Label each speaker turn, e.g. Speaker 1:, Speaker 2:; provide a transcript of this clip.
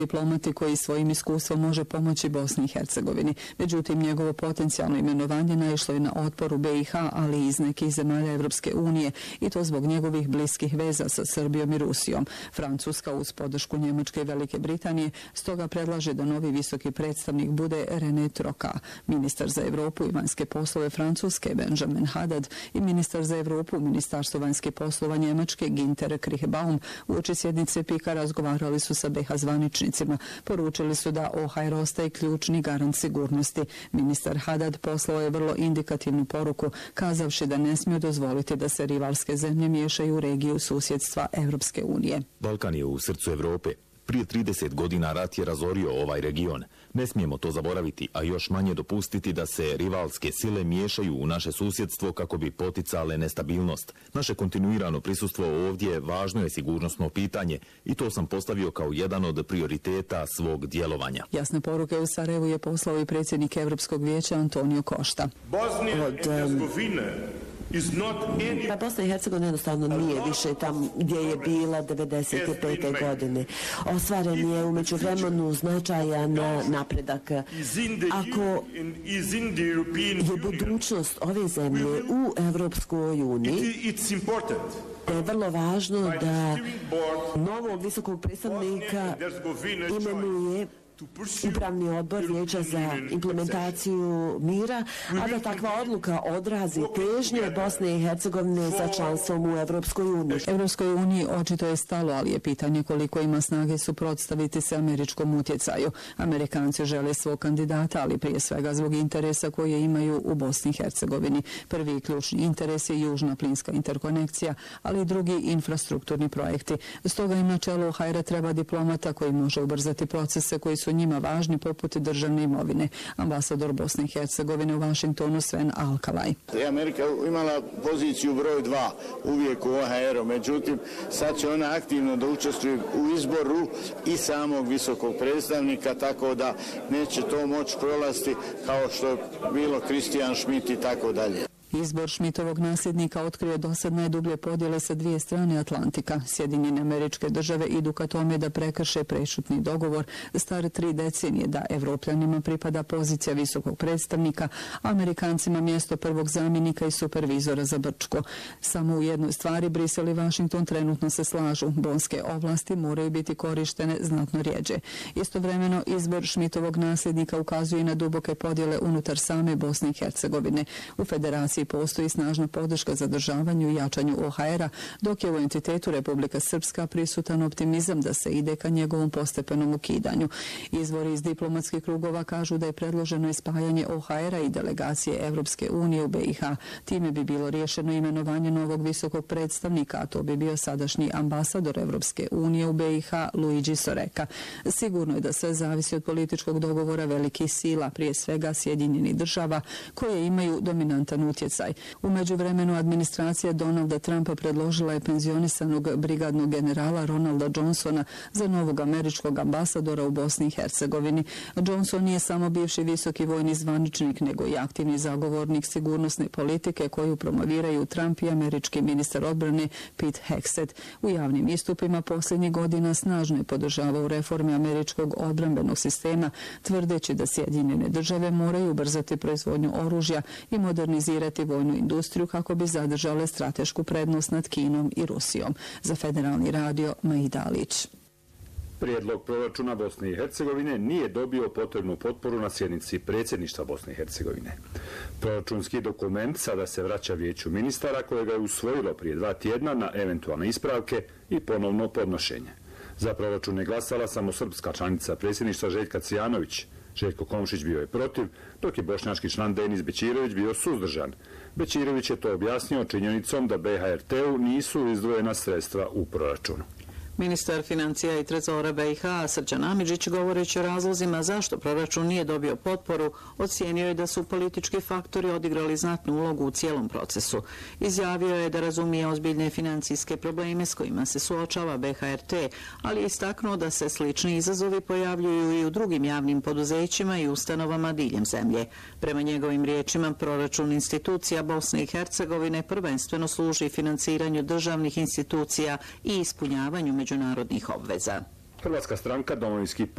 Speaker 1: diplomati koji svojim iskustvom može pomoći Bosni i Hercegovini. Međutim, njegovo potencijalno imenovanje naišlo je na otpor u BiH, ali i iz nekih zemalja Evropske unije, i to zbog njegovih bliskih veza sa Srbijom i Rusijom. Francuska uz podršku Njemačke i Velike Britanije stoga predlaže da novi visoki predstavnik bude René Troca. Ministar za Evropu i vanjske poslove Francuske Benjamin Haddad i ministar za Evropu u Ministarstvu vanjskih poslova Njemačke Ginter Krichbaum uoči sjednice PIK-a razgovarali su sa BiH zvaničnicima. Poručili su da OHR ostaje ključni garant sigurnosti. Ministar Haddad poslao je vrlo indikativnu poruku, kazavši da ne smiju dozvoliti da se rivalske zemlje miješaju u regiju susjedstva Evropske unije.
Speaker 2: Balkan je u srcu Evrope. Prije 30 godina rat je razorio ovaj region. Ne smijemo to zaboraviti, a još manje dopustiti da se rivalske sile miješaju u naše susjedstvo kako bi poticale nestabilnost. Naše kontinuirano prisustvo ovdje važno je sigurnosno pitanje i to sam postavio kao jedan od prioriteta svog djelovanja.
Speaker 1: Jasne poruke u Sarajevu je poslao i predsjednik Evropskog vijeća Antonio Costa.
Speaker 3: Bosna i Hercegovina jednostavno nije više tam gdje je bila 1995. godine. Ostvaren je u međuvremenu značajan napredak. Ako je budućnost ove zemlje u Evropskoj uniji, je vrlo važno da novog visokog predstavnika imenuje Upravni odbor Vijeća za implementaciju mira, a da takva odluka odrazi težnje Bosne i Hercegovine za članstvom u Evropskoj uniji.
Speaker 1: Evropskoj uniji očito je stalo, ali je pitanje koliko ima snage suprotstaviti se američkom utjecaju. Amerikanci žele svog kandidata, ali prije svega zbog interesa koje imaju u Bosni i Hercegovini. Prvi ključni interes je južna plinska interkonekcija, ali i drugi infrastrukturni projekti. Stoga im na čelu OHR treba diplomata koji može ubrzati procese koji su njima važni poput državne imovine. Ambasador Bosne i Hercegovine u Vašingtonu Sven Alkalaj.
Speaker 4: Amerika imala poziciju broj 2 uvijek u OHR-u, međutim sad će ona aktivno da učestvuje u izboru i samog visokog predstavnika, tako da neće to moći prolaziti kao što je bilo Christian Schmidt i tako dalje.
Speaker 1: Izbor Schmidtovog nasljednika otkrio dosad najdublje podjele sa dvije strane Atlantika. Sjedinjene Američke Države idu ka tome da prekrše prešutni dogovor star 3 decenije da Evropljanima pripada pozicija visokog predstavnika, a Amerikancima mjesto prvog zamjenika i supervizora za Brčko. Samo u jednoj stvari Brisel i Washington trenutno se slažu. Bonske ovlasti moraju biti korištene znatno rjeđe. Istovremeno, izbor Schmidtovog nasljednika ukazuje na duboke podjele unutar same Bosne i Hercegovine. U federaciji postoji snažna podrška zadržavanju i jačanju OHR-a, dok je u entitetu Republika Srpska prisutan optimizam da se ide ka njegovom postepenom ukidanju. Izvori iz diplomatskih krugova kažu da je predloženo ispajanje OHR-a i delegacije Evropske unije u BiH. Time bi bilo riješeno imenovanje novog visokog predstavnika, a to bi bio sadašnji ambasador Evropske unije u BiH Luigi Soreka. Sigurno je da sve zavisi od političkog dogovora velikih sila, prije svega Sjedinjenih Država, koje imaju dominantan utjecaj. U međuvremenu administracija Donalda Trumpa predložila je penzionisanog brigadnog generala Ronalda Johnsona za novog američkog ambasadora u Bosni i Hercegovini. Johnson nije samo bivši visoki vojni zvaničnik, nego i aktivni zagovornik sigurnosne politike koju promoviraju Trump i američki ministar odbrane Pete Hegseth. U javnim istupima posljednjih godina snažno je podržavao reforme američkog odbrambenog sistema, tvrdeći da Sjedinjene Države moraju ubrzati proizvodnju oružja i modernizirati vojnu industriju kako bi zadržale stratešku prednost nad Kinom i Rusijom. Za Federalni radio Maida Alić.
Speaker 5: Prijedlog proračuna Bosne i Hercegovine nije dobio potrebnu potporu na sjednici predsjedništva Bosne i Hercegovine. Proračunski dokument sada se vraća vijeću ministara kojega je usvojilo prije 2 tjedna na eventualne ispravke i ponovno podnošenje. Za proračun je glasala samo srpska članica predsjedništva Željka Cijanović. Željko Komšić bio je protiv, dok je bošnjački član Denis Bećirović bio suzdržan. Bećirović je to objasnio činjenicom da BHRT-u nisu izdvojena sredstva u proračunu.
Speaker 6: Ministar financija i trezora BiH Srđan Amidžić, govoreći o razlozima zašto proračun nije dobio potporu, ocijenio je da su politički faktori odigrali znatnu ulogu u cijelom procesu. Izjavio je da razumije ozbiljne financijske probleme s kojima se suočava BHRT, ali je istaknuo da se slični izazovi pojavljuju i u drugim javnim poduzećima i ustanovama diljem zemlje. Prema njegovim riječima, proračun institucija Bosne i Hercegovine prvenstveno služi financiranju državnih institucija i ispunjavanju međunarodnih obveza.
Speaker 5: Hrvatska stranka Domovinski